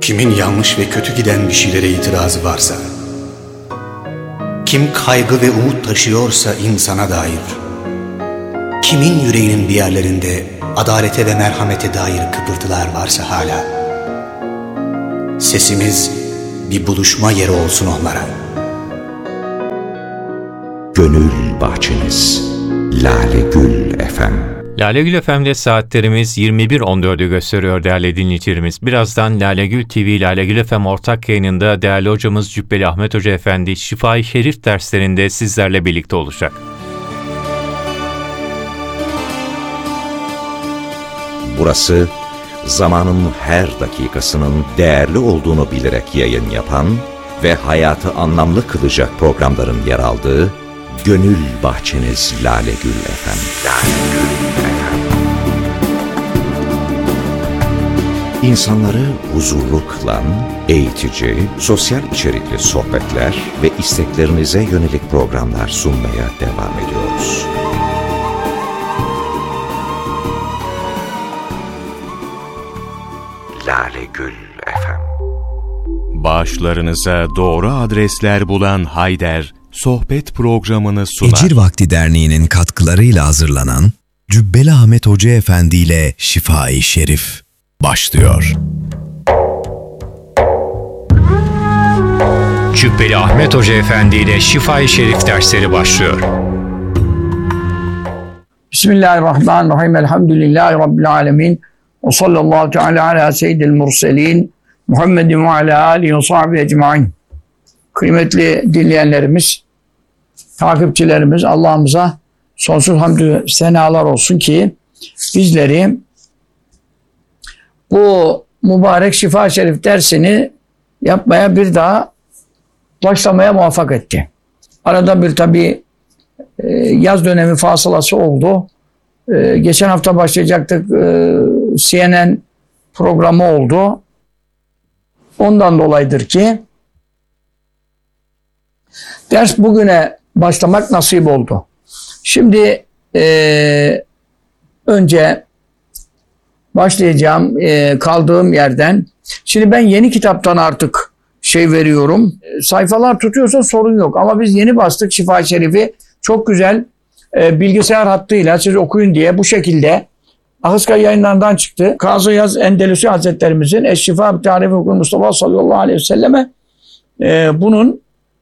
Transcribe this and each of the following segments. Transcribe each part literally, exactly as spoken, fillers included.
Kimin yanlış ve kötü giden bir şeylere itirazı varsa, kim kaygı ve umut taşıyorsa insana dair, kimin yüreğinin bir yerlerinde adalete ve merhamete dair kıpırtılar varsa hala, sesimiz bir buluşma yeri olsun onlara. Gönül bahçeniz Lale Gül F M. Lale Gül F M'de saatlerimiz yirmi bir on dördü gösteriyor değerli dinleyicilerimiz. Birazdan Lale Gül T V, Lale Gül F M ortak yayınında değerli hocamız Cübbeli Ahmet Hoca Efendi Şifa-i Şerif derslerinde sizlerle birlikte olacak. Burası zamanın her dakikasının değerli olduğunu bilerek yayın yapan ve hayatı anlamlı kılacak programların yer aldığı Gönül Bahçeniz Lale Gül F M. Lale Gül F M. İnsanları huzurlu kılan, eğitici, sosyal içerikli sohbetler ve isteklerinize yönelik programlar sunmaya devam ediyoruz. Lale Gül F M. Bağışlarınıza doğru adresler bulan Hayder, sohbet programını sunar. Ecir Vakti Derneği'nin katkılarıyla hazırlanan Cübbeli Ahmet Hoca Efendi ile Şifa-i Şerif başlıyor. Cübbeli Ahmet Hoca Efendi ile Şifa-i Şerif dersleri başlıyor. Bismillahirrahmanirrahim. Elhamdülillahi Rabbil alemin. Ve sallallahu teala ala seyyidil murselin. Muhammedin ve ala alihi ve sahbihi ecmain. Kıymetli dinleyenlerimiz, takipçilerimiz, Allah'ımıza sonsuz hamdü senalar olsun ki bizleri bu mübarek Şifa-i Şerif dersini yapmaya bir daha başlamaya muvaffak etti. Arada bir tabi yaz dönemi fasılası oldu. Geçen hafta başlayacaktık, C N N programı oldu. Ondan dolayıdır ki ders bugüne başlamak nasip oldu. Şimdi e, önce başlayacağım e, kaldığım yerden. Şimdi ben yeni kitaptan artık şey veriyorum. E, sayfalar tutuyorsa sorun yok. Ama biz yeni bastık Şifa-i Şerif'i. Çok güzel e, bilgisayar hattıyla siz okuyun diye bu şekilde Ahıska yayınlarından çıktı. Kazı Yaz Endelüsü Hazretlerimizin Eşşifa Tarifi Hukuk Mustafa sallallahu aleyhi ve selleme e, bunun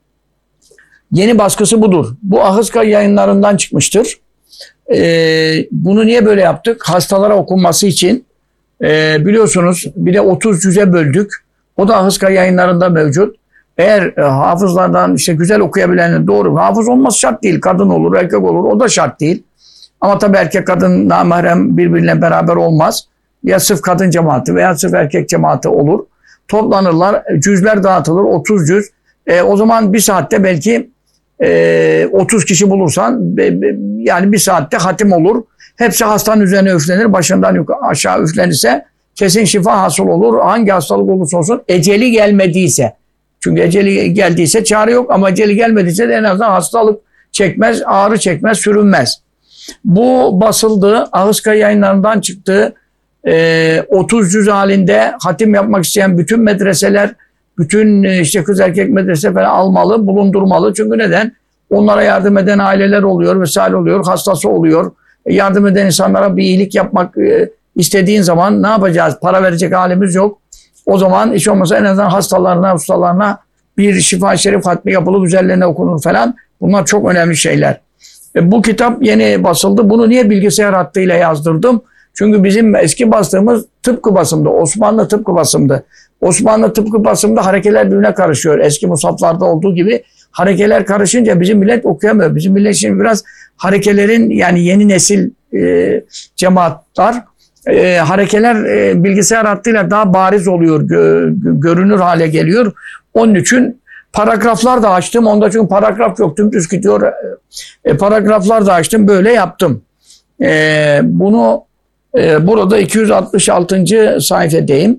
yeni baskısı budur. Bu Ahıska yayınlarından çıkmıştır. Ee, bunu niye böyle yaptık? Hastalara okunması için. Ee, biliyorsunuz bir de otuz cüze böldük. O da Ahıska yayınlarında mevcut. Eğer e, hafızlardan işte güzel okuyabilenin doğru. Hafız olması şart değil. Kadın olur, erkek olur. O da şart değil. Ama tabii erkek kadın namahrem birbirine beraber olmaz. Ya sırf kadın cemaati veya sırf erkek cemaati olur. Toplanırlar. Cüzler dağıtılır. otuz cüz. E, o zaman bir saatte belki Ee, otuz kişi bulursan be, be, yani bir saatte hatim olur. Hepsi hastanın üzerine üflenir. Başından yukarı, aşağı üflenirse kesin şifa hasıl olur. Hangi hastalık olursa olsun eceli gelmediyse. Çünkü eceli geldiyse çare yok ama eceli gelmediyse de en azından hastalık çekmez, ağrı çekmez, sürünmez. Bu basıldı. Ahıska yayınlarından çıktı. Ee, otuz cüz halinde hatim yapmak isteyen bütün medreseler, bütün işte kız erkek medrese falan almalı, bulundurmalı. Çünkü neden? Onlara yardım eden aileler oluyor, vesaire oluyor, hastası oluyor. Yardım eden insanlara bir iyilik yapmak istediğin zaman ne yapacağız? Para verecek halimiz yok. O zaman hiç olmazsa en azından hastalarına, ustalarına bir Şifa-i Şerif hatmi yapılıp üzerlerine okunur falan. Bunlar çok önemli şeyler. E, bu kitap yeni basıldı. Bunu niye bilgisayar hattıyla yazdırdım? Çünkü bizim eski bastığımız tıpkı basımdı. Osmanlı tıpkı basımdı. Osmanlı tıpkı basımda harekeler birbirine karışıyor. Eski musaflarda olduğu gibi harekeler karışınca bizim millet okuyamıyor. Bizim millet şimdi biraz harekelerin yani yeni nesil e, cemaatler e, harekeler e, bilgisayar hattıyla daha bariz oluyor. Gö, görünür hale geliyor. Onun için paragraflar da açtım. Onda çünkü paragraf yok. Dümdüz gidiyor. E, paragraflar da açtım. Böyle yaptım. E, bunu e, burada iki yüz altmış altıncı sayfadayım.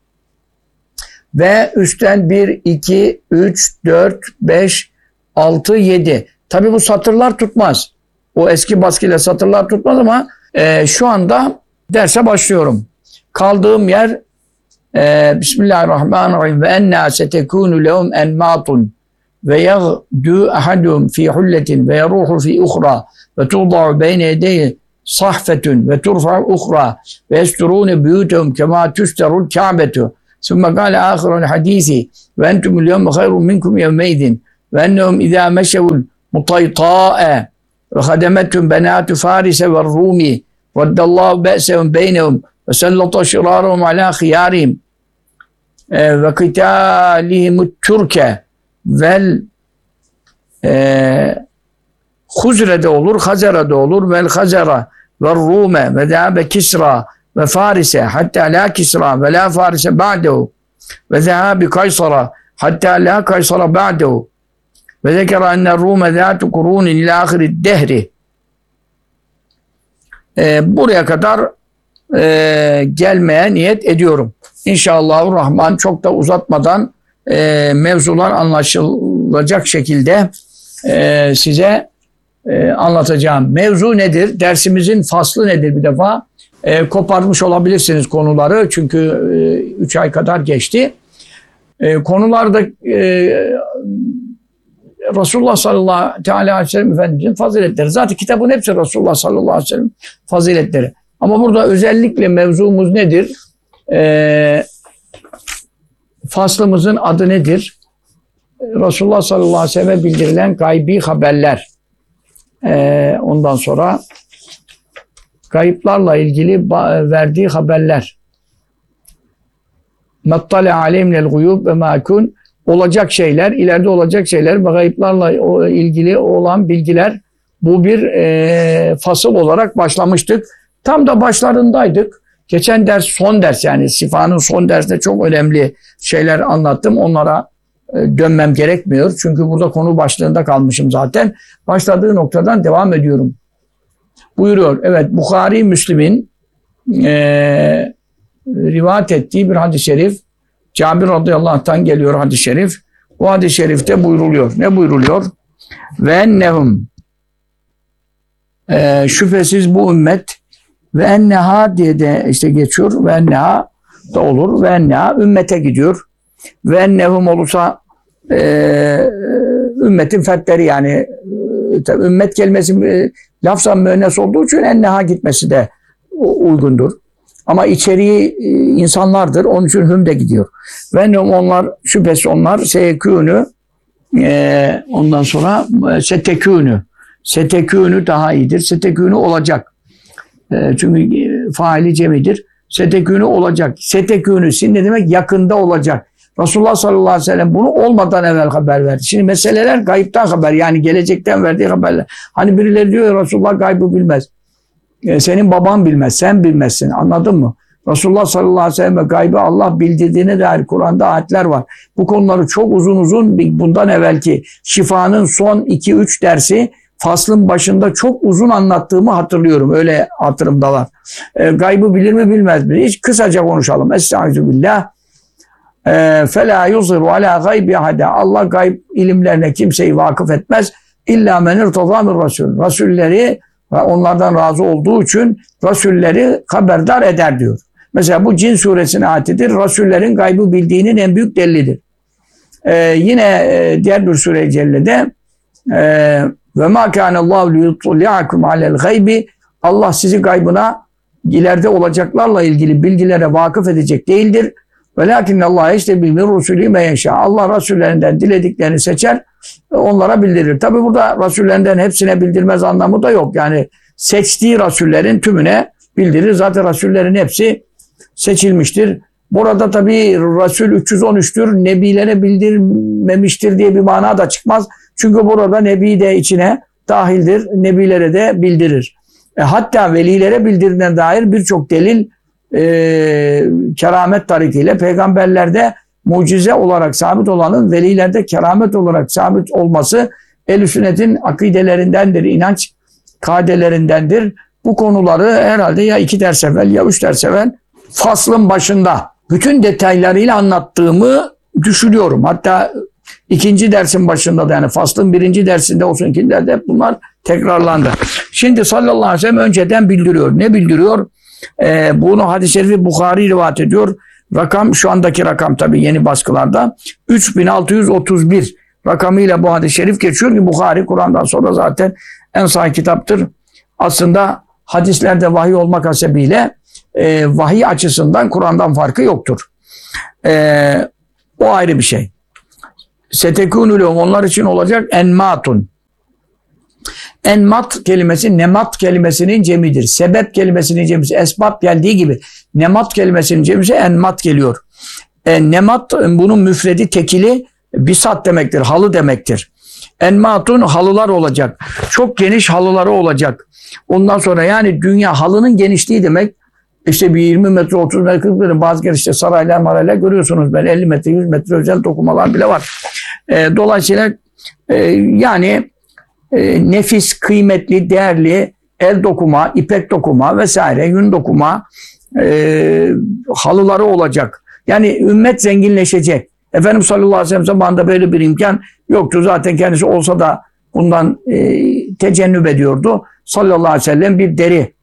Ve üstten bir, iki, üç, dört, beş, altı, yedi. Tabi bu satırlar tutmaz. O eski baskıyla satırlar tutmaz ama e, şu anda derse başlıyorum. Kaldığım yer Ee, Bismillahirrahmanirrahim. Ve enna setekûnü lehum enmâtun ve yagdû ahadûm fî hulletin ve yerûhu fî ukhra ve tuğda'u beyne yedeyhi sahfetun ve turfa'u ukhra ve yesturûne biyûtehum kemâ tüsterul kâbetu. Sümme gâle âhirul hadîsi ve entumul yevme hayrun minkum yevmeydin ve ennehum izâ meşevul mutaytâe ve hademettum benâtu fârise ve rûmi raddallâhu be'sehum beynehum ve sellata şirârahum alâ khiyârihim ve kıtâlihimut türke vel Huzre'de olur, Hazera'da olur, vel Hazera ve Rume ve Zâbe Kisra ve Farise hatta la Kisra ve la Farise ba'dehu ve Zâbi Kaysara hatta la Kaysara ba'dehu ve zekera enne Rume zâtu kurûnin ila ahirid dehri. Ee, buraya kadar e, gelmeye niyet ediyorum. İnşallahurrahman çok da uzatmadan e, mevzular anlaşılacak şekilde e, size e, anlatacağım. Mevzu nedir? Dersimizin faslı nedir bir defa? E, koparmış olabilirsiniz konuları çünkü e, üç ay kadar geçti. E, konularda e, Resulullah sallallahu aleyhi ve sellem Efendimizin faziletleri. Zaten kitabın hepsi Resulullah sallallahu aleyhi ve sellem faziletleri. Ama burada özellikle mevzumuz nedir? Ee, faslımızın adı nedir? Resulullah sallallahu aleyhi ve sellem bildirilen gaybi haberler. Ee, ondan sonra kayıplarla ilgili verdiği haberler. Mettale aleyhimnel guyub ve makun. Olacak şeyler, ileride olacak şeyler ve gayıplarla ilgili olan bilgiler. Bu bir e, fasıl olarak başlamıştık. Tam da başlarındaydık. Geçen ders son ders yani şifanın son dersinde çok önemli şeyler anlattım. Onlara e, dönmem gerekmiyor. Çünkü burada konu başlığında kalmışım zaten. Başladığı noktadan devam ediyorum. Buyuruyor. Evet Bukhari Müslim'in e, rivayet ettiği bir hadis-i şerif. Cabir radıyallahu anh'tan geliyor hadis-i şerif. Bu hadis-i şerifte buyruluyor. Ne buyruluyor? Ve ennehum e, şüphesiz bu ümmet ve enneha diye de işte geçiyor. Ve enneha da olur. Ve enneha ümmete gidiyor. Ve ennehum olursa e, ümmetin fertleri yani e, ümmet kelimesi e, lafzan müennes olduğu için enneha gitmesi de uygundur. Ama içeriği e, insanlardır. Onun için hüm de gidiyor. Ve ennehum onlar şüphesiz onlar sekûnü e, ondan sonra e, setekûnü setekûnü daha iyidir. Setekûnü olacak. Çünkü faili cemidir. Setekûnü olacak. Setekûnü sin ne demek? Yakında olacak. Resulullah sallallahu aleyhi ve sellem bunu olmadan evvel haber verdi. Şimdi meseleler gayipten haber. Yani gelecekten verdiği haberler. Hani birileri diyor ya Resulullah gaybı bilmez. E, senin baban bilmez. Sen bilmezsin. Anladın mı? Resulullah sallallahu aleyhi ve sellem gaybı Allah bildirdiğine dair Kur'an'da ayetler var. Bu konuları çok uzun uzun bundan evvelki şifanın son iki üç dersi faslın başında çok uzun anlattığımı hatırlıyorum. Öyle hatırımdalar. E, gaybı bilir mi bilmez mi? Hiç kısaca konuşalım. Estağfirullah. فَلَا يُظْهِرُ عَلَى غَيْبِ اَحَدًا Allah gayb ilimlerine kimseyi vakıf etmez. İlla men irtazâ min rasûl. Rasulleri ve onlardan razı olduğu için Rasulleri haberdar eder diyor. Mesela bu Cin suresinin ayetidir. Rasullerin gaybı bildiğinin en büyük delilidir. Ee, yine e, diğer bir sure-i cellede e, ve mâ kânallâhu liyutli'akum alel gaybi Allah sizi gaybına ileride olacaklarla ilgili bilgilere vakıf edecek değildir. Velakinnallâhe işte bilmir rusulî meyeşâ. Allah rasullerinden dilediklerini seçer, onlara bildirir. Tabi burada rasullerinden hepsine bildirmez anlamı da yok. Yani seçtiği rasullerin tümüne bildirir. Zaten rasullerin hepsi seçilmiştir. Burada tabi Resul üç yüz on üç'tür. Nebilere bildirmemiştir diye bir mana da çıkmaz. Çünkü burada Nebi de içine dahildir. Nebilere de bildirir. E, hatta velilere bildirdiğine dair birçok delil e, keramet tarikiyle peygamberlerde mucize olarak sabit olanın velilerde keramet olarak sabit olması ehl-i sünnetin akidelerindendir, inanç kaidelerindendir. Bu konuları herhalde ya iki ders evvel ya üç ders evvel faslın başında bütün detaylarıyla anlattığımı düşünüyorum. Hatta ikinci dersin başında da yani faslın birinci dersinde olsun ikinci derste hep bunlar tekrarlandı. Şimdi sallallahu aleyhi ve sellem önceden bildiriyor. Ne bildiriyor? Ee, bunu hadis-i şerifi Bukhari rivayet ediyor. Rakam şu andaki rakam tabii yeni baskılarda üç bin altı yüz otuz bir rakamıyla bu hadis-i şerif geçiyor ki Buhari Kur'an'dan sonra zaten en sahih kitaptır. Aslında hadislerde vahiy olmak hasebiyle e, vahiy açısından Kur'an'dan farkı yoktur. E, o ayrı bir şey. Setekûnü onlar için olacak enmatun. Enmat kelimesi nemat kelimesinin cemidir. Sebep kelimesinin cemisi. Esbab geldiği gibi nemat kelimesinin cemisi enmat geliyor. E, nemat bunun müfredi tekili bisat demektir. Halı demektir. Enmatun halılar olacak. Çok geniş halıları olacak. Ondan sonra yani dünya halının genişliği demek. İşte bir yirmi metre, otuz metre, kırk metre bazı yer işte saraylar maraylar görüyorsunuz. Ben elli metre, yüz metre özel dokumalar bile var. E, dolayısıyla e, yani e, nefis, kıymetli, değerli el dokuma, ipek dokuma vesaire, yün dokuma e, halıları olacak. Yani ümmet zenginleşecek. Efendimiz sallallahu aleyhi ve sellem zamanında böyle bir imkan yoktu. Zaten kendisi olsa da bundan e, tecennüp ediyordu. Sallallahu aleyhi ve sellem bir deri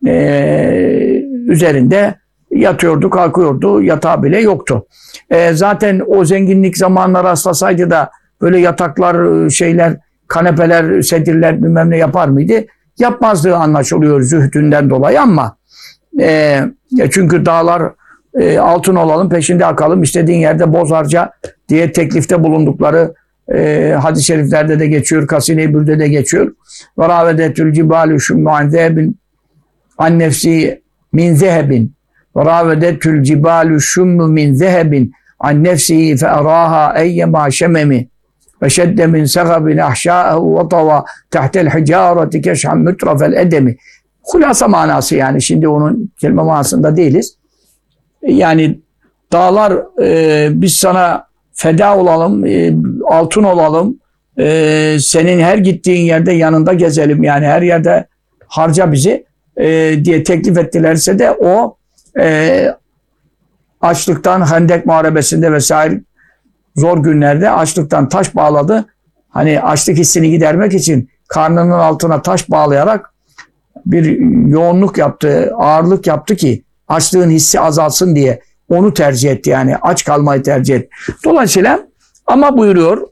e, üzerinde yatıyordu, kalkıyordu. Yatağı bile yoktu. E, zaten o zenginlik zamanına rastlasaydı da böyle yataklar, şeyler, kanepeler, sedirler bilmem ne yapar mıydı? Yapmazdığı anlaşılıyor zühdünden dolayı ama e, çünkü dağlar e, altın olalım, peşinde akalım, istediğin yerde boz harca diye teklifte bulundukları e, hadis-i şeriflerde de geçiyor, Kasine-i Bür'de de geçiyor. Ve ravedetül cibalü şummu an zehebin an nefsi min zehebin ve ravedetül cibalü şummu min zehebin an nefsihi fe araha eyyema şememi ve şedde min segabin ahşâehu ve tava tahtel hicâreti keşhan mütrafel edemi. Hulasa manası yani. Şimdi onun kelime manasında değiliz. Yani dağlar e, biz sana feda olalım, e, altın olalım, e, senin her gittiğin yerde yanında gezelim. Yani her yerde harca bizi e, diye teklif ettilerse de o e, açlıktan Hendek Muharebesi'nde vesaire zor günlerde açlıktan taş bağladı. Hani açlık hissini gidermek için karnının altına taş bağlayarak bir yoğunluk yaptı, ağırlık yaptı ki açlığın hissi azalsın diye onu tercih etti. Yani aç kalmayı tercih etti. Dolayısıyla ama buyuruyor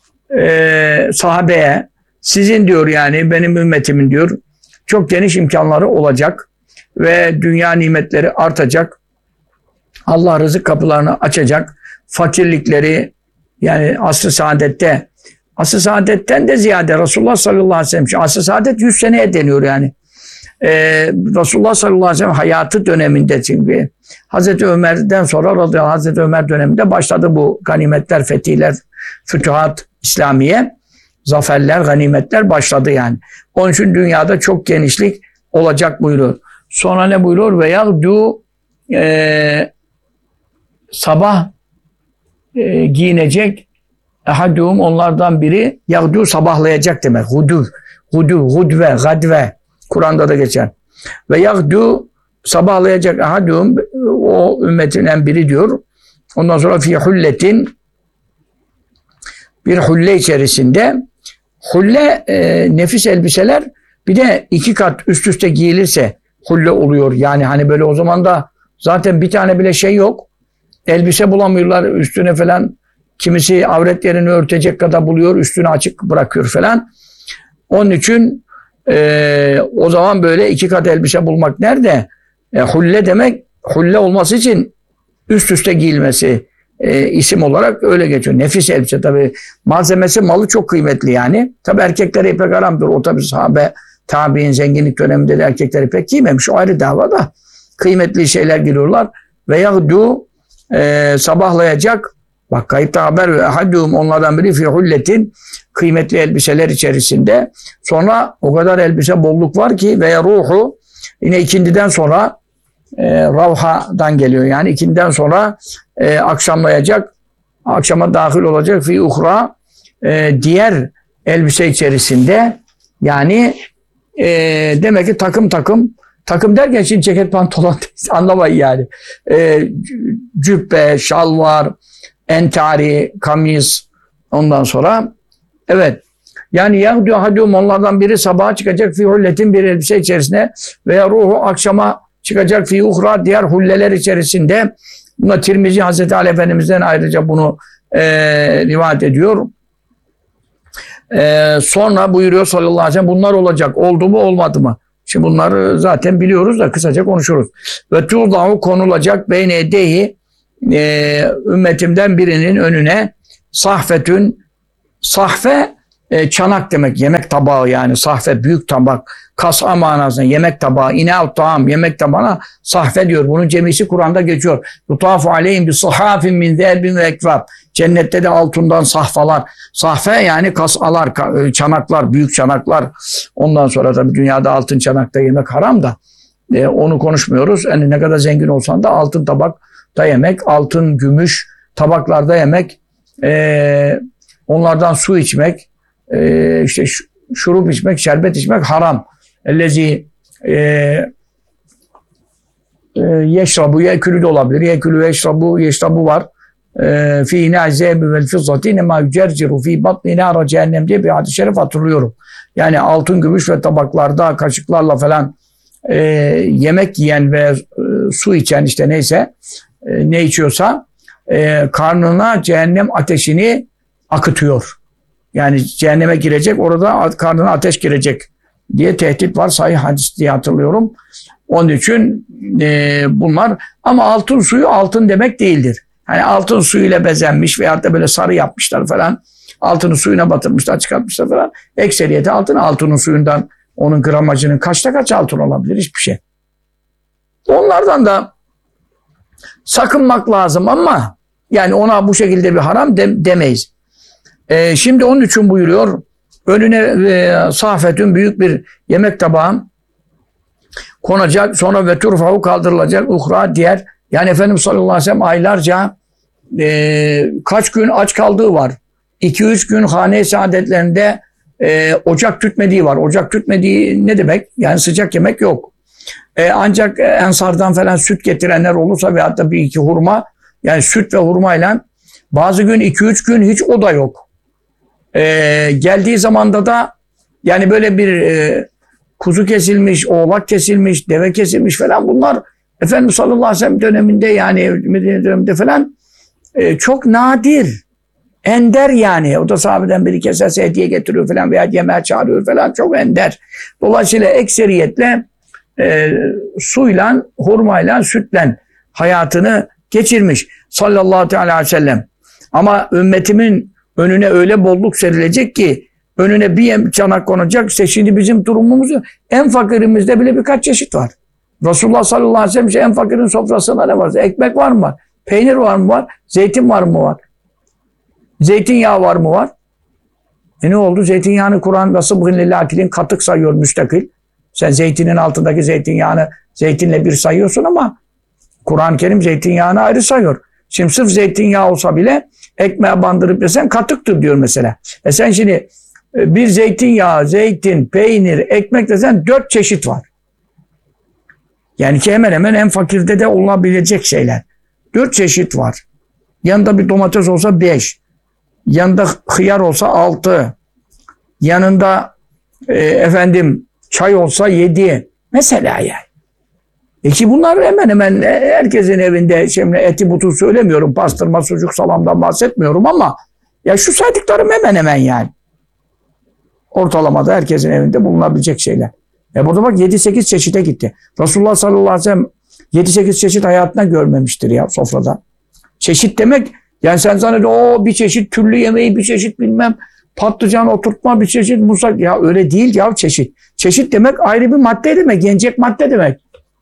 e, sahabeye sizin diyor yani benim ümmetimin diyor çok geniş imkanları olacak ve dünya nimetleri artacak. Allah rızık kapılarını açacak. Fakirlikleri yani asr-ı saadette asr-ı saadetten de ziyade Resulullah sallallahu aleyhi ve sellem asr-ı saadet yüz seneye deniyor yani. Ee, Resulullah sallallahu aleyhi ve sellem hayatı döneminde çünkü Hazreti Ömer'den sonra radıyallahu anh, Hazreti Ömer döneminde başladı bu ganimetler, fetihler, fütuhat İslamiye, zaferler, ganimetler başladı yani. Onun için dünyada çok genişlik olacak buyuruyor. Sonra ne buyuruyor? Ve yağdu e, sabah e, giyinecek ehadûm onlardan biri yağdu sabahlayacak demek. Hudu, hudu, hudve, gadve Kur'an'da da geçer. Ve yağdu sabahlayacak ehadûm o ümmetinden biri diyor. Ondan sonra fi hulletin bir hulle içerisinde hulle e, nefis elbiseler bir de iki kat üst üste giyilirse hulle oluyor. Yani hani böyle o zaman da zaten bir tane bile şey yok. Elbise bulamıyorlar üstüne falan. Kimisi avret yerini örtecek kadar buluyor. Üstünü açık bırakıyor falan. Onun için e, o zaman böyle iki kat elbise bulmak nerede? E, hulle demek hulle olması için üst üste giyilmesi e, isim olarak öyle geçiyor. Nefis elbise tabii. Malzemesi malı çok kıymetli yani. Tabii erkeklere pek aramdır. O tabii sahabe tabi'in zenginlik döneminde de erkekleri pek giymemiş. O ayrı dava da. Kıymetli şeyler giriyorlar. Ve yağdu e, sabahlayacak. Bak kayıpta haber ve hadûm onlardan biri fi hulletin kıymetli elbiseler içerisinde. Sonra o kadar elbise bolluk var ki ve ruhu yine ikindiden sonra e, ravhadan geliyor. Yani ikindiden sonra e, akşamlayacak. Akşama dahil olacak fi uhra e, diğer elbise içerisinde. Yani e, demek ki takım takım takım derken şimdi ceket pantolon anlamayın yani. E, cübbe, şalvar, entari, kamis ondan sonra evet yani yahdu hadum onlardan biri sabaha çıkacak fi hulletin bir elbise içerisine veya ruhu akşama çıkacak fi uhra diğer hulleler içerisinde Buna Tirmizi Hazreti Ali Efendimiz'den ayrıca bunu e, rivayet ediyor. E, sonra buyuruyor sallallahu aleyhi ve sellem bunlar olacak. Oldu mu olmadı mı? Şimdi bunları zaten biliyoruz da kısaca konuşuruz. Ve tuğdahu konulacak beyne edeyi e, ümmetimden birinin önüne sahfetün, sahfe e, çanak demek, yemek tabağı yani sahfe büyük tabak, kas'a manasında yemek tabağı, ine taam yemek tabağına sahfe diyor. Bunun cemisi Kur'an'da geçiyor. Yutafu aleyhim bi sahafin min zerbin ve ekvab. Cennette de altından sahfalar. Sahfe yani kas'alar, çanaklar, büyük çanaklar. Ondan sonra tabii dünyada altın çanakta yemek haram da e, onu konuşmuyoruz. Yani ne kadar zengin olsan da altın tabakta yemek, altın, gümüş tabaklarda yemek, e, onlardan su içmek, e, işte şurup içmek, şerbet içmek haram. Ellezi e, e, yeşrabu, yekülü de olabilir. Yekülü, yeşrabu, yeşrabu var. Fî inâ zâbi vel fizzati nemâ yücerciru fî batni nâra cehennem diye bir hadis-i şerif hatırlıyorum. Yani altın, gümüş ve tabaklarda, kaşıklarla falan e, yemek yiyen ve e, su içen işte neyse e, ne içiyorsa e, karnına cehennem ateşini akıtıyor. Yani cehenneme girecek, orada karnına ateş girecek diye tehdit var. Sahih hadis diye hatırlıyorum. Onun için e, bunlar ama altın suyu altın demek değildir. Yani altın suyuyla bezenmiş veyahut da böyle sarı yapmışlar falan. Altını suyuna batırmışlar, çıkartmışlar falan. Ekseriyeti altın. Altının suyundan onun gramajının kaçta kaç altın olabilir? Hiçbir şey. Onlardan da sakınmak lazım ama yani ona bu şekilde bir haram de, demeyiz. Ee, şimdi onun için buyuruyor. Önüne e, sahfetün büyük bir yemek tabağı konacak. Sonra ve turfahu kaldırılacak. Uhra diğer. Yani Efendimiz sallallahu aleyhi ve sellem aylarca e, kaç gün aç kaldığı var. iki üç gün hane-i saadetlerinde e, ocak tütmediği var. Ocak tütmediği ne demek? Yani sıcak yemek yok. E, ancak Ensardan falan süt getirenler olursa veyahut da bir iki hurma, yani süt ve hurmayla bazı gün iki üç gün hiç o da yok. E, geldiği zamanda da yani böyle bir e, kuzu kesilmiş, oğlak kesilmiş, deve kesilmiş falan bunlar Efendimiz sallallahu aleyhi ve sellem döneminde yani Medine döneminde falan e, çok nadir, ender yani. O da sahabeden biri keserse hediye getiriyor falan veya yemeğe çağırıyor falan, çok ender. Dolayısıyla ekseriyetle e, suyla, hurmayla, sütle hayatını geçirmiş sallallahu aleyhi ve sellem. Ama ümmetimin önüne öyle bolluk serilecek ki önüne bir çanak konacak. İşte şimdi bizim durumumuz en fakirimizde bile birkaç çeşit var. Resulullah sallallahu aleyhi ve sellem en fakirin sofrasında ne var? Ekmek var mı var? Peynir var mı var? Zeytin var mı var? Zeytinyağı var mı var? E ne oldu? Zeytinyağını Kur'an nasıl lillâkilin katık sayıyor müstakil. Sen zeytinin altındaki zeytinyağını zeytinle bir sayıyorsun ama Kur'an-ı Kerim zeytinyağını ayrı sayıyor. Şimdi sırf zeytinyağı olsa bile ekmeğe bandırıp yesen katıktır diyor mesela. E sen şimdi bir zeytinyağı, zeytin, peynir, ekmek desen dört çeşit var. Yani ki hemen hemen en fakirde de olabilecek şeyler. Dört çeşit var. Yanında bir domates olsa beş. Yanında hıyar olsa altı. Yanında e, efendim çay olsa yedi. Mesela yani. E ki bunlar hemen hemen herkesin evinde, şimdi eti butu söylemiyorum. Pastırma, sucuk, salamdan bahsetmiyorum ama ya şu saydıklarım hemen hemen yani. Ortalamada herkesin evinde bulunabilecek şeyler. E burada bak yedi sekiz çeşide gitti. Resulullah sallallahu aleyhi ve sellem yedi sekiz çeşit hayatına görmemiştir ya sofrada. Çeşit demek yani sen zannediyorsun o bir çeşit türlü yemeği, bir çeşit bilmem patlıcan oturtma, bir çeşit musak. Ya öyle değil ya çeşit. Çeşit demek ayrı bir madde demek. Yenecek madde demek.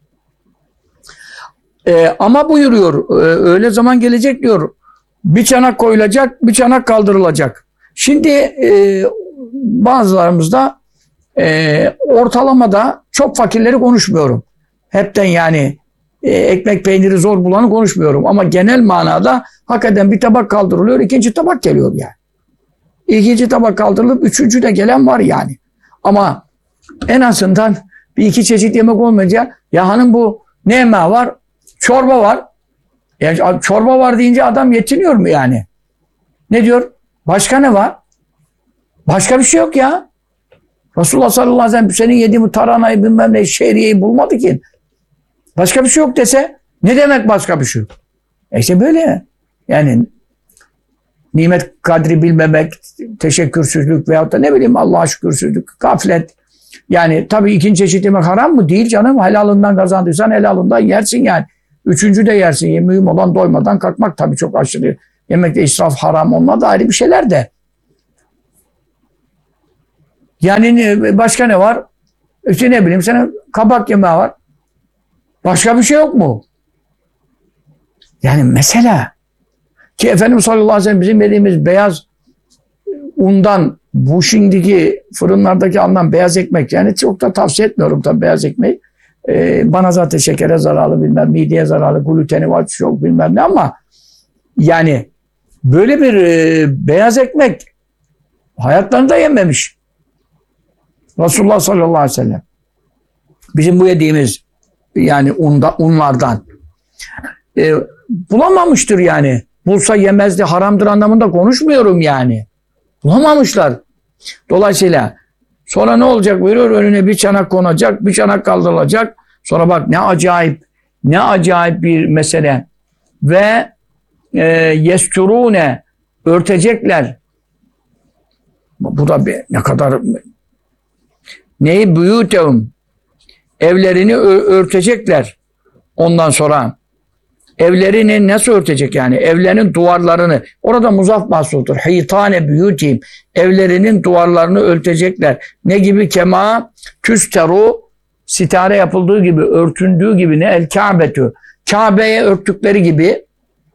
E, ama buyuruyor e, öyle zaman gelecek diyor. Bir çanak koyulacak, bir çanak kaldırılacak. Şimdi e, bazılarımızda e, ortalamada çok fakirleri konuşmuyorum. Hepten yani e, ekmek peyniri zor bulanı konuşmuyorum. Ama genel manada hakikaten bir tabak kaldırılıyor, ikinci tabak geliyor yani. İkinci tabak kaldırılıp üçüncü de gelen var yani. Ama en azından bir iki çeşit yemek olmayınca ya hanım bu ne yemeği var? Çorba var. Yani çorba var deyince adam yetiniyor mu yani? Ne diyor? Başka ne var? Başka bir şey yok ya. Resulullah sallallahu aleyhi ve sellem senin yediğin taranayı bilmem ne şehriyeyi bulmadı ki. Başka bir şey yok dese ne demek başka bir şey yok? E işte böyle. Yani nimet kadri bilmemek, teşekkürsüzlük veyahut da ne bileyim Allah'a şükürsüzlük, gaflet. Yani tabii ikinci çeşit yemek haram mı? Değil canım. Helalından kazandıysan helalından yersin yani. Üçüncü de yersin. Mühim olan doymadan kalkmak tabii çok aşırı. Yemekte israf haram, onlar da ayrı bir şeyler de. Yani başka ne var? İşte ne bileyim senin kabak yemeği var. Başka bir şey yok mu? Yani mesela ki Efendimiz sallallahu aleyhi ve sellem bizim yediğimiz beyaz undan bu şimdiki fırınlardaki alınan beyaz ekmek, yani çok da tavsiye etmiyorum tabii beyaz ekmeği. Ee, bana zaten şekere zararlı bilmem, mideye zararlı, gluteni var çok bilmem ne, ama yani böyle bir e, beyaz ekmek hayatlarında yememiş. Resulullah sallallahu aleyhi ve sellem. Bizim bu yediğimiz yani unda, unlardan e, bulamamıştır yani. Bulsa yemezdi, haramdır anlamında konuşmuyorum yani. Bulamamışlar. Dolayısıyla sonra ne olacak buyuruyor? Önüne bir çanak konacak, bir çanak kaldırılacak. Sonra bak ne acayip, ne acayip bir mesele. Ve e, yesturune, örtecekler. Bu da bir, ne kadar neyi buyutehum, evlerini örtecekler. Ondan sonra evlerini nasıl örtecek yani? Evlerinin duvarlarını. Orada muzaf mahsudur. Hitane buyutihim. Evlerinin duvarlarını örtecekler. Ne gibi? Kema tüsteru, sitare yapıldığı gibi, örtündüğü gibi, ne? El Kabe'tü. Kabe'ye örttükleri gibi.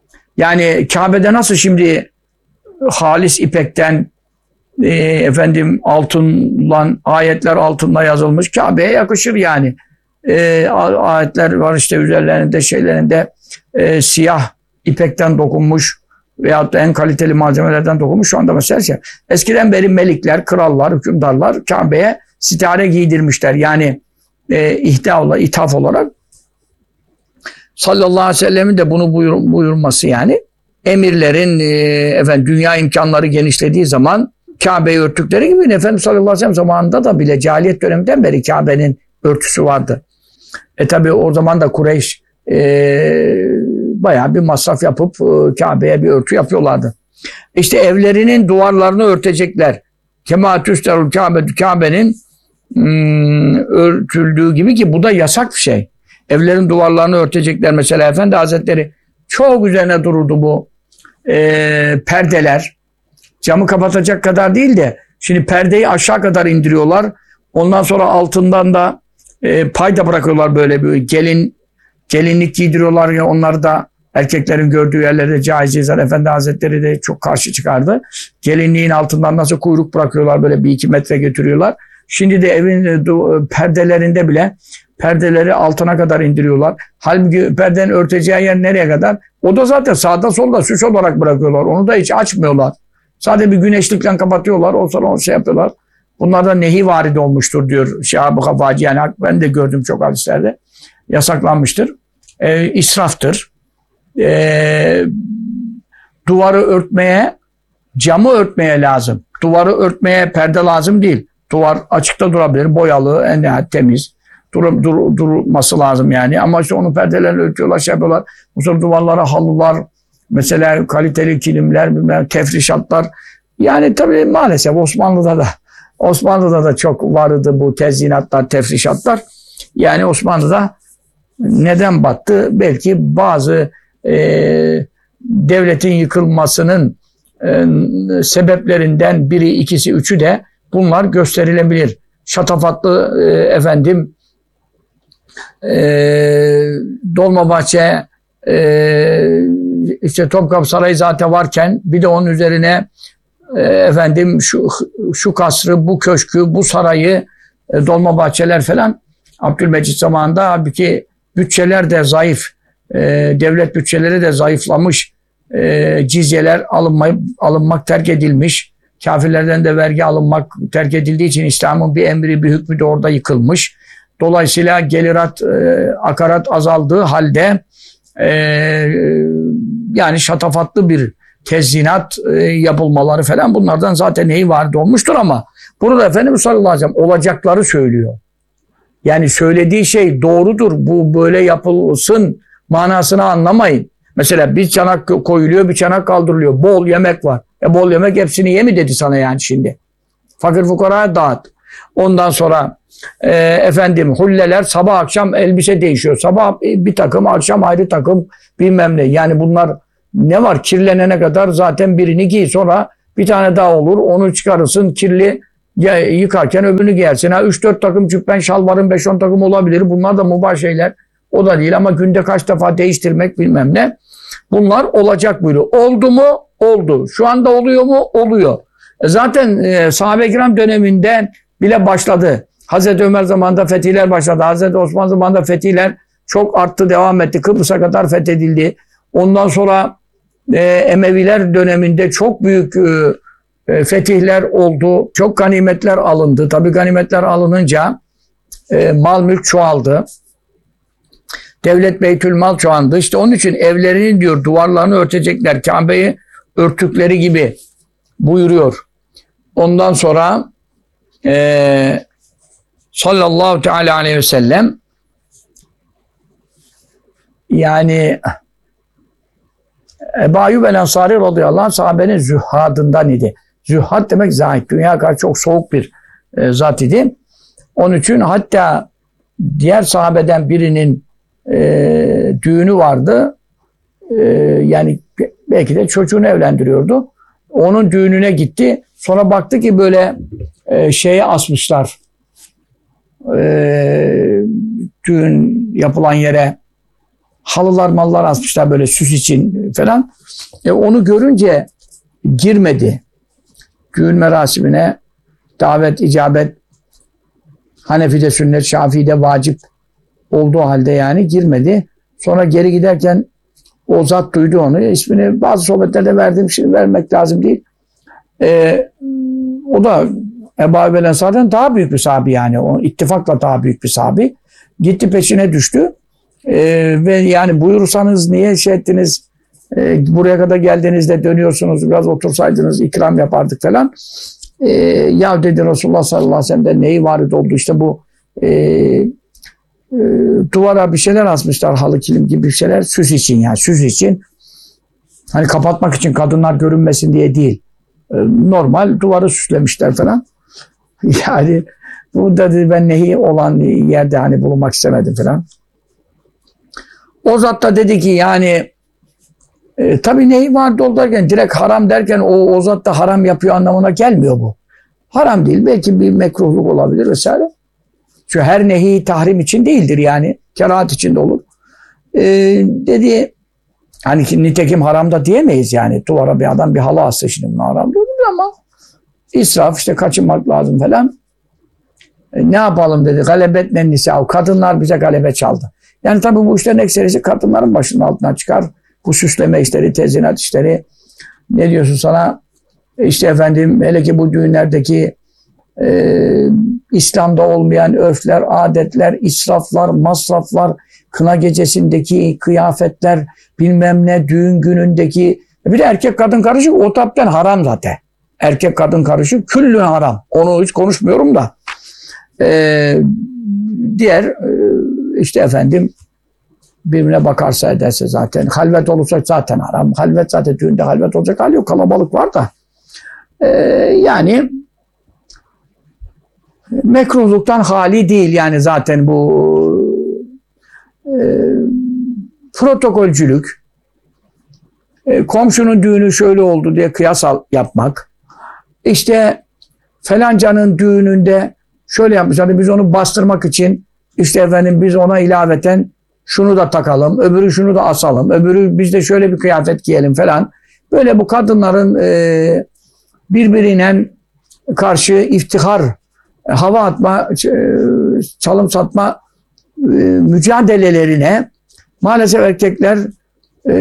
Yani Kabe'de nasıl şimdi halis ipekten e, efendim altınla, ayetler altınla yazılmış. Kabe'ye yakışır yani. E, ayetler var işte üzerlerinde, şeylerinde e, siyah ipekten dokunmuş veyahut da en kaliteli malzemelerden dokunmuş. Şu anda mesela şey, eskiden beri melikler, krallar, hükümdarlar Kabe'ye sitare giydirmişler. Yani e, ihda olarak, ithaf olarak. Sallallahu aleyhi ve sellem'in de bunu buyur, buyurması yani. Emirlerin e, efendim dünya imkanları genişlediği zaman Kabe'yi örttükleri gibi Efendimiz sallallahu aleyhi ve sellem zamanında da bile cahiliyet döneminden beri Kabe'nin örtüsü vardı. E tabi o zaman da Kureyş e, bayağı bir masraf yapıp e, Kabe'ye bir örtü yapıyorlardı. İşte evlerinin duvarlarını örtecekler. Kema tüsterul Kabe, Kabe'nin hmm, örtüldüğü gibi, ki bu da yasak bir şey. Evlerin duvarlarını örtecekler. Mesela Efendi Hazretleri çok üzerine dururdu bu e, perdeler. Camı kapatacak kadar değil de şimdi perdeyi aşağı kadar indiriyorlar. Ondan sonra altından da e, payda bırakıyorlar, böyle bir gelin gelinlik giydiriyorlar ya, onları da erkeklerin gördüğü yerlerde caiz. Efendi Hazretleri de çok karşı çıkardı. Gelinliğin altından nasıl kuyruk bırakıyorlar, böyle bir iki metre götürüyorlar. Şimdi de evin e, perdelerinde bile perdeleri altına kadar indiriyorlar. Halbuki perdenin örteceği yer nereye kadar? O da zaten sağda solda süs olarak bırakıyorlar. Onu da hiç açmıyorlar. Sadece bir güneşlikle kapatıyorlar. O sonra onu şey yapıyorlar. Bunlardan nehi varid olmuştur diyor Şahab-ı Kafaci. Yani ben de gördüm çok hadislerde. Yasaklanmıştır. E, israftır. E, duvarı örtmeye, camı örtmeye lazım. Duvarı örtmeye perde lazım değil. Duvar açıkta durabilir. Boyalı, en nihayet temiz. Dur, dur, durması lazım yani. Ama işte onun perdelerini örtüyorlar, şey yapıyorlar. Bu sonra duvarlara halılar, mesela kaliteli kilimler, bilmem, tefrişatlar. Yani tabii maalesef Osmanlı'da da Osmanlı'da da çok vardı bu tezyinatlar, tefrişatlar. Yani Osmanlı'da neden battı? Belki bazı e, devletin yıkılmasının e, sebeplerinden biri, ikisi, üçü de bunlar gösterilebilir. Şatafatlı e, efendim e, Dolmabahçe, e, işte Topkapı Sarayı zaten varken bir de onun üzerine e, efendim şu şu kasrı, bu köşkü, bu sarayı, e, Dolmabahçeler falan Abdülmecit zamanında, halbuki bütçeler de zayıf, e, devlet bütçeleri de zayıflamış, e, cizyeler alınmayıp alınmak terk edilmiş, kafirlerden de vergi alınmak terk edildiği için İslam'ın bir emri, bir hükmü de orada yıkılmış. Dolayısıyla gelirat, e, akarat azaldığı halde e, yani şatafatlı bir tezyinat e, yapılmaları falan, bunlardan zaten neyi vardı olmuştur, ama bunu da Efendimiz sallallahu aleyhi ve sellem olacakları söylüyor. Yani söylediği şey doğrudur, bu böyle yapılsın manasını anlamayın. Mesela bir çanak koyuluyor, bir çanak kaldırılıyor. Bol yemek var. E bol yemek hepsini ye mi dedi sana yani şimdi. Fakir fukaraya dağıt. Ondan sonra e, efendim hulleler sabah akşam elbise değişiyor. Sabah bir takım, akşam ayrı takım bilmem ne. Yani bunlar ne var? Kirlenene kadar zaten birini giy. Sonra bir tane daha olur. Onu çıkarırsın. Kirli ya, yıkarken öbürünü giyersin. Ha, üç dört takım cübben, şalvarın beş on takım olabilir. Bunlar da mübah şeyler. O da değil ama günde kaç defa değiştirmek bilmem ne. Bunlar olacak buyuruyor. Oldu mu? Oldu. Şu anda oluyor mu? Oluyor. E zaten e, sahabe-i kiram döneminde bile başladı. Hazreti Ömer zamanında fetihler başladı. Hazreti Osman zamanında fetihler çok arttı, devam etti. Kıbrıs'a kadar fethedildi. Ondan sonra e, Emeviler döneminde çok büyük e, e, fetihler oldu. Çok ganimetler alındı. Tabii ganimetler alınınca e, mal mülk çoğaldı. Devlet beytülmal çoğaldı. İşte onun için evlerinin diyor duvarlarını örtecekler. Kabe'yi örtükleri gibi buyuruyor. Ondan sonra e, sallallahu teala aleyhi ve sellem yani Ebu Ayyub el-Ensari radıyallahu anh sahabenin zühadından idi. Zühad demek zahid. Dünya karşı çok soğuk bir e, zat idi. Onun için hatta diğer sahabeden birinin e, düğünü vardı. E, yani belki de çocuğunu evlendiriyordu. Onun düğününe gitti. Sonra baktı ki böyle e, şeye asmışlar. E, düğün yapılan yere halılar mallar asmışlar böyle süs için falan. E, onu görünce girmedi. Düğün merasimine davet, icabet Hanefi'de sünnet, Şafii'de vacip olduğu halde yani girmedi. Sonra geri giderken o zat duydu onu. İsmini bazı sohbetlerde verdim. Şimdi vermek lazım değil. Ee, o da Ebu Ayyub el-Ensari'den daha büyük bir sahabi yani. O ittifakla daha büyük bir sahabi. Gitti peşine düştü. Ee, ve yani buyursanız niye şey ettiniz? Ee, buraya kadar geldiğinizde dönüyorsunuz. Biraz otursaydınız ikram yapardık falan. Ee, ya dedi Resulullah sallallahu aleyhi ve sellem'de neyi varit oldu? İşte bu e, e, duvara bir şeyler asmışlar. Halı kilim gibi bir şeyler. Süs için yani. Süs için. Hani kapatmak için kadınlar görünmesin diye değil. Normal duvarı süslemişler falan. Yani bu da dedi ben nehi olan yerde hani bulunmak istemedim falan. O zat da dedi ki yani e, tabii nehi vardı ol derken direkt haram derken o, o zat da haram yapıyor anlamına gelmiyor bu. Haram değil. Belki bir mekruhluk olabilir vesaire. Çünkü her nehi tahrim için değildir yani. Kerahat için de olur. E, dedi hani ki nitekim haram da diyemeyiz yani. Duvara bir adam bir halı astı şimdi bunu haram diyoruz ama israf işte kaçınmak lazım falan. E, ne yapalım dedi. Galebetlen nisa. Kadınlar bize galebe çaldı. Yani tabii bu işlerin ekserisi kadınların başının altından çıkar. Bu süsleme işleri, tezinat işleri. Ne diyorsun sana? E işte efendim hele ki bu düğünlerdeki e, İslam'da olmayan örfler, adetler, israflar, masraflar, kına gecesindeki kıyafetler, bilmem ne, düğün günündeki bir de erkek kadın karışık o tapten haram zaten. Erkek kadın karışık küllün haram. Onu hiç konuşmuyorum da. Ee, diğer e, işte efendim birbirine bakarsa ederse zaten halvet olursa zaten haram. Halvet zaten düğünde halvet olacak hali yok. Kalabalık var da. Ee, yani mekruhluktan hali değil yani zaten bu e, protokolcülük, e, komşunun düğünü şöyle oldu diye kıyas yapmak, işte falancanın düğününde şöyle yapmış, hani biz onu bastırmak için işte efendim biz ona ilaveten şunu da takalım, öbürü şunu da asalım, öbürü biz de şöyle bir kıyafet giyelim falan. Böyle bu kadınların e, birbirine karşı iftihar, hava atma, çalım satma e, mücadelelerine maalesef erkekler e,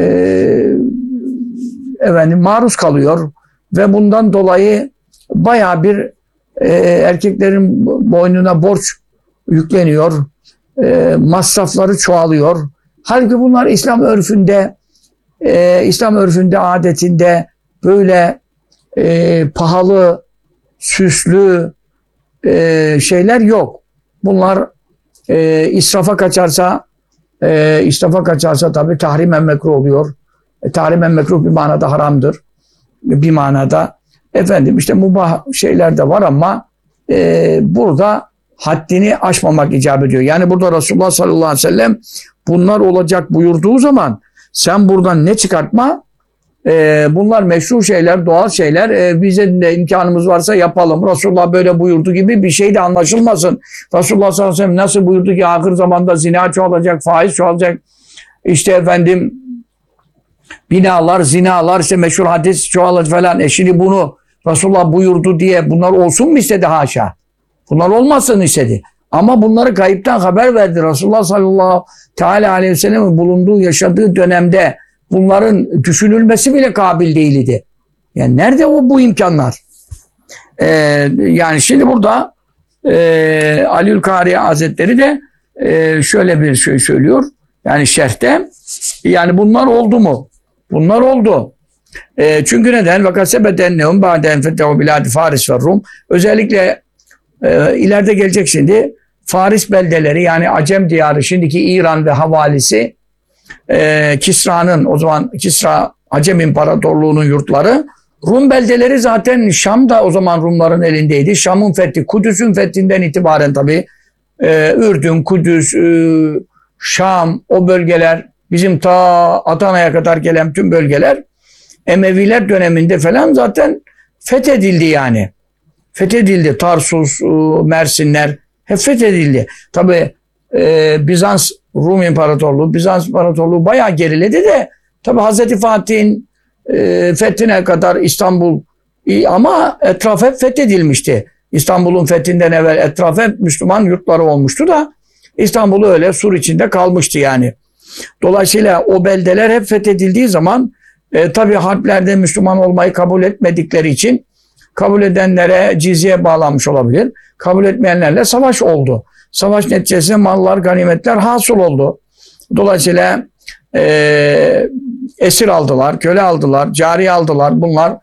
efendim maruz kalıyor ve bundan dolayı bayağı bir e, erkeklerin boynuna borç yükleniyor, e, masrafları çoğalıyor. Halbuki bunlar İslam örfünde, e, İslam örfünde, adetinde böyle e, pahalı, süslü e, şeyler yok. Bunlar e, israfa kaçarsa, e, israfa kaçarsa tabii tahrimen mekruh oluyor. E, tahrimen mekruh bir manada haramdır. Bir manada efendim işte mubah şeyler de var ama e, burada haddini aşmamak icap ediyor. Yani burada Resulullah sallallahu aleyhi ve sellem bunlar olacak buyurduğu zaman sen buradan ne çıkartma? Ee, bunlar meşru şeyler, doğal şeyler. Ee, bize de imkanımız varsa yapalım. Resulullah böyle buyurdu gibi bir şey de anlaşılmasın. Resulullah sallallahu aleyhi ve sellem nasıl buyurdu ki ahir zamanda zina çoğalacak, faiz çoğalacak. İşte efendim binalar, zinalar, işte meşhur hadis çoğalacak falan. E şimdi bunu Resulullah buyurdu diye bunlar olsun mu istedi haşa? Bunlar olmasın istedi. Ama bunları kayıptan haber verdi. Resulullah sallallahu aleyhi ve sellem'in bulunduğu, yaşadığı dönemde bunların düşünülmesi bile kabil değildi. Yani nerede o bu imkanlar? Ee, yani şimdi burada e, Aliül Kariye Hazretleri de e, şöyle bir şey söylüyor. Yani şerhte yani bunlar oldu mu? Bunlar oldu. E, çünkü neden? Fakat sebedennehum ba'den fetehu biladi Faris ve Rum. Özellikle e, ileride gelecek şimdi Faris beldeleri yani Acem diyarı şimdiki İran ve havalisi e, Kisra'nın o zaman Kisra Acem İmparatorluğu'nun yurtları Rum beldeleri zaten Şam da o zaman Rumların elindeydi. Şam'ın fethi, Kudüs'ün fethinden itibaren tabii e, Ürdün, Kudüs, e, Şam o bölgeler bizim ta Adana'ya kadar gelen tüm bölgeler Emeviler döneminde falan zaten fethedildi yani. Fethedildi. Tarsus, e, Mersinler hep fethedildi. Tabii e, Bizans Rum İmparatorluğu, Bizans İmparatorluğu bayağı geriledi de tabii Hazreti Fatih'in e, fethine kadar İstanbul e, ama etraf hep fethedilmişti. İstanbul'un fethinden evvel etraf hep Müslüman yurtları olmuştu da İstanbul öyle sur içinde kalmıştı yani. Dolayısıyla o beldeler hep fethedildiği zaman e, tabii harplerde Müslüman olmayı kabul etmedikleri için kabul edenlere cizye bağlanmış olabilir. Kabul etmeyenlerle savaş oldu. Savaş neticesinde mallar, ganimetler hasıl oldu. Dolayısıyla e, esir aldılar, köle aldılar, cariye aldılar. Bunlar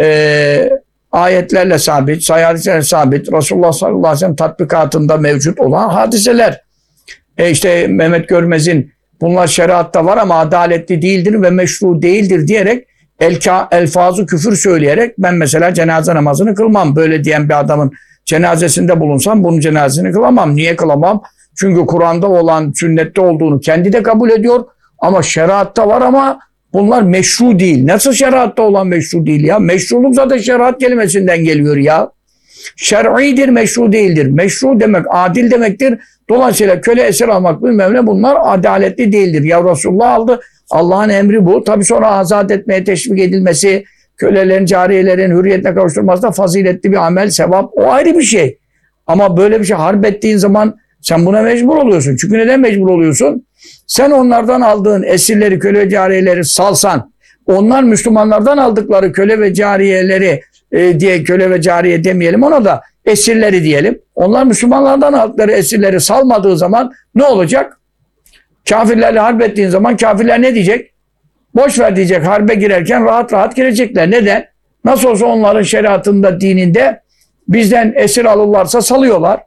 e, ayetlerle sabit, sayadetlerle sabit, Resulullah sallallahu aleyhi ve sellem tatbikatında mevcut olan hadiseler. E işte Mehmet Görmez'in bunlar şeriatta var ama adaletli değildir ve meşru değildir diyerek elka, elfazı küfür söyleyerek ben mesela cenaze namazını kılmam. Böyle diyen bir adamın cenazesinde bulunsam bunun cenazesini kılamam. Niye kılamam? Çünkü Kur'an'da olan, sünnette olduğunu kendi de kabul ediyor. Ama şeriatta var ama bunlar meşru değil. Nasıl şeriatta olan meşru değil ya? Meşruluk zaten şeriat kelimesinden geliyor ya. Şer'idir, meşru değildir. Meşru demek adil demektir. Dolayısıyla köle esir almak bilmem ne bunlar adaletli değildir. Ya Resulullah aldı. Allah'ın emri bu. Tabi sonra azat etmeye teşvik edilmesi, kölelerin, cariyelerin hürriyetine kavuşturması da faziletli bir amel, sevap. O ayrı bir şey. Ama böyle bir şey harp ettiğin zaman sen buna mecbur oluyorsun. Çünkü neden mecbur oluyorsun? Sen onlardan aldığın esirleri, köle ve cariyeleri salsan, onlar Müslümanlardan aldıkları köle ve cariyeleri e, diye köle ve cariye demeyelim ona da esirleri diyelim. Onlar Müslümanlardan aldıkları esirleri salmadığı zaman ne olacak? Kafirlerle harp ettiğin zaman kafirler ne diyecek? Boş ver diyecek. Harbe girerken rahat rahat girecekler. Neden? Nasıl olsa onların şeriatında, dininde bizden esir alırlarsa salıyorlar.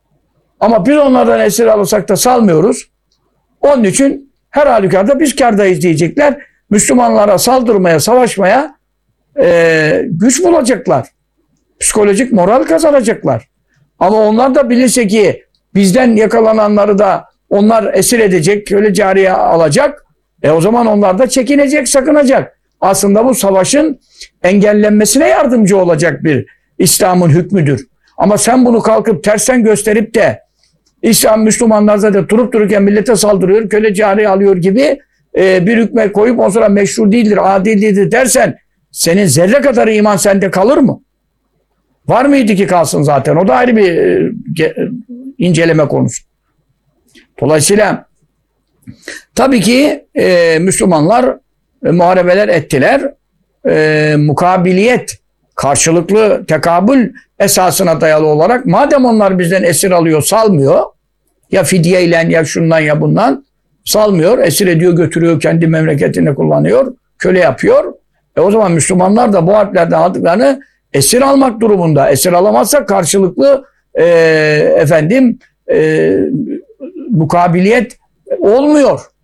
Ama biz onlardan esir alırsak da salmıyoruz. Onun için her halükarda biz kârdayız diyecekler. Müslümanlara saldırmaya, savaşmaya e, güç bulacaklar. Psikolojik moral kazanacaklar. Ama onlar da bilirse ki bizden yakalananları da onlar esir edecek, köle cariye alacak. E o zaman onlar da çekinecek, sakınacak. Aslında bu savaşın engellenmesine yardımcı olacak bir İslam'ın hükmüdür. Ama sen bunu kalkıp tersten gösterip de İslam Müslümanlar zaten durup dururken millete saldırıyor, köle cariye alıyor gibi e, bir hükme koyup o sonra meşru değildir, adil değildir dersen senin zerre kadar iman sende kalır mı? Var mıydı ki kalsın zaten? O da ayrı bir e, inceleme konusu. Dolayısıyla tabii ki e, Müslümanlar e, muharebeler ettiler. E, mukabiliyet, karşılıklı tekabül esasına dayalı olarak madem onlar bizden esir alıyor, salmıyor ya fidyeyle ya şundan ya bundan salmıyor, esir ediyor, götürüyor, kendi memleketinde kullanıyor, köle yapıyor. E o zaman Müslümanlar da bu harplerden aldıklarını esir almak durumunda. Esir alamazsa karşılıklı e, efendim e, mukabiliyet olmuyor.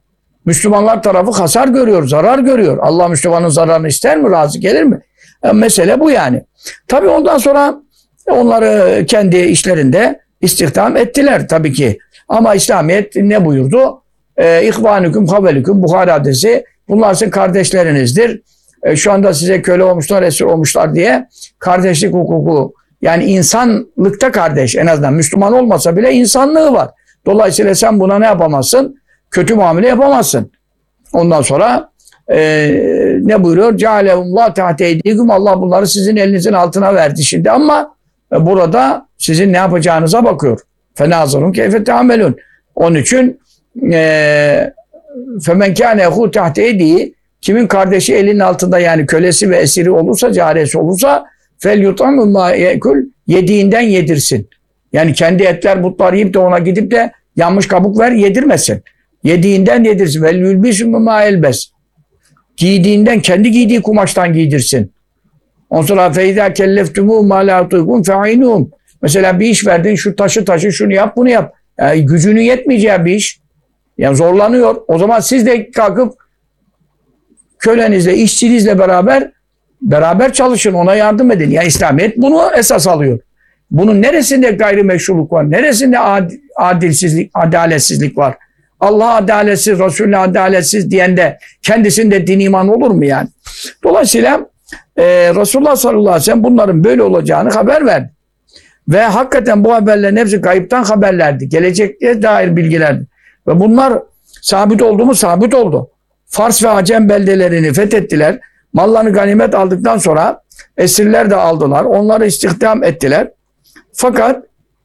Müslümanlar tarafı hasar görüyor, zarar görüyor. Allah Müslümanın zararını ister mi? Razı gelir mi? E, mesele bu yani. Tabii ondan sonra onları kendi işlerinde istihdam ettiler tabii ki. Ama İslamiyet ne buyurdu? E, İhvanüküm havelüküm Buhari hadisi. Bunlar sizin kardeşlerinizdir. E, şu anda size köle olmuşlar, esir olmuşlar diye kardeşlik hukuku, yani insanlıkta kardeş, en azından Müslüman olmasa bile insanlığı var. Dolayısıyla sen buna ne yapamazsın? Kötü muamele yapamazsın. Ondan sonra e, ne buyuruyor? Cealehumullah tahte eydiküm. Allah bunları sizin elinizin altına verdi şimdi ama e, burada sizin ne yapacağınıza bakıyor. Fenazırun keyfe teamelun. Onun için e, femen kâne ehu tahte eydiği, kimin kardeşi elinin altında, yani kölesi ve esiri olursa, cariyesi olursa fel yutamü mâ yekul, yediğinden yedirsin. Yani kendi etler butlar yiyip de ona gidip de yanmış kabuk ver yedirmesin. Yediğinden yedirsin. Vel yülbisü mâ elbes. Giydiğinden, kendi giydiği kumaştan giydirsin. Ondan sonra feyzâ kelleftumû mâ lâ tuykûn fe'inûm. Mesela bir iş verdin, şu taşı taşı, şunu yap, bunu yap. Yani gücünün yetmeyeceği bir iş. Yani zorlanıyor. O zaman siz de kalkıp kölenizle, işçinizle beraber beraber çalışın, ona yardım edin. Yani İslamiyet bunu esas alıyor. Bunun neresinde gayrimeşruluk var? Neresinde ad, adilsizlik, adaletsizlik var? Allah adaletsiz, Resulü adaletsiz diyen de kendisinde din iman olur mu yani? Dolayısıyla e, Resulullah sallallahu aleyhi ve sellem bunların böyle olacağını haber verdi. Ve hakikaten bu haberlerin hepsi gayipten haberlerdi. Gelecekte dair bilgilerdi. Ve bunlar sabit oldu mu? Sabit oldu. Fars ve Acem beldelerini fethettiler. Mallarını ganimet aldıktan sonra esirler de aldılar. Onları istihdam ettiler. Fakat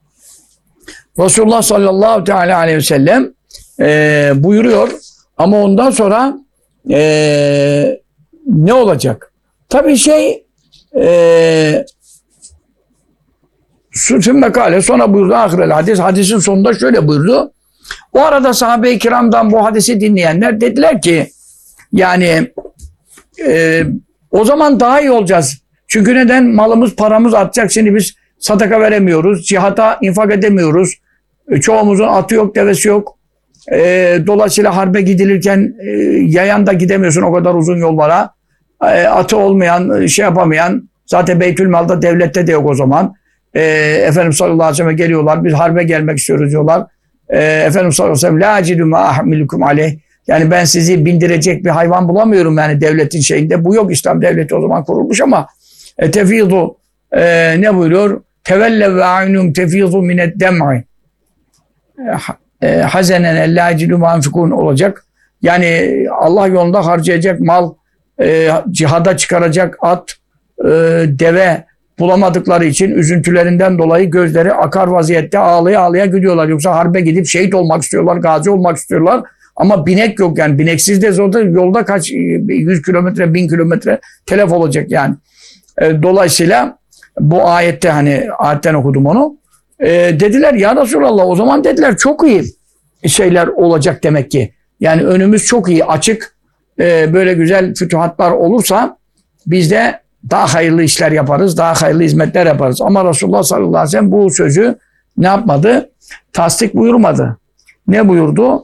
Resulullah sallallahu teala aleyhi ve sellem e, buyuruyor ama ondan sonra e, ne olacak? Tabii şey e, sümme kâle, sonra buyurdu ahirel hadis. Hadisin sonunda şöyle buyurdu. O arada sahabe-i kiramdan bu hadisi dinleyenler dediler ki yani e, o zaman daha iyi olacağız. Çünkü neden? Malımız, paramız artacak. Şimdi biz sadaka veremiyoruz. Cihata infak edemiyoruz. E, çoğumuzun atı yok, devesi yok. E, dolayısıyla harbe gidilirken e, yayan da gidemiyorsun o kadar uzun yollara. E, atı olmayan, şey yapamayan, zaten Beytülmal'da, devlette de yok o zaman. E, Efendimiz sallallahu aleyhi ve sellem geliyorlar. Biz harbe gelmek istiyoruz diyorlar. E, Efendimiz sallallahu aleyhi ve sellem la acidu ma ahmilukum aleyh. Yani ben sizi bindirecek bir hayvan bulamıyorum yani devletin şeyinde. Bu yok, İslam devleti o zaman kurulmuş ama e, tefidu e, ne buyuruyor? Tevelle ve aynum tefidu minet dem'i e, hazenen elle acidu ma anfikun olacak. Yani Allah yolunda harcayacak mal, e, cihada çıkaracak at, e, deve bulamadıkları için üzüntülerinden dolayı gözleri akar vaziyette ağlaya ağlaya gidiyorlar. Yoksa harbe gidip şehit olmak istiyorlar, gazi olmak istiyorlar. Ama binek yok yani. Bineksiz de zorda, yolda kaç yüz kilometre, bin kilometre telef olacak yani. E, dolayısıyla bu ayette, hani ayetten okudum onu. E, dediler ya Resulallah, o zaman dediler çok iyi şeyler olacak demek ki. Yani önümüz çok iyi, açık. E, böyle güzel fütuhatlar olursa biz de daha hayırlı işler yaparız, daha hayırlı hizmetler yaparız. Ama Resulullah sallallahu aleyhi ve sellem bu sözü ne yapmadı? Tasdik buyurmadı. Ne buyurdu?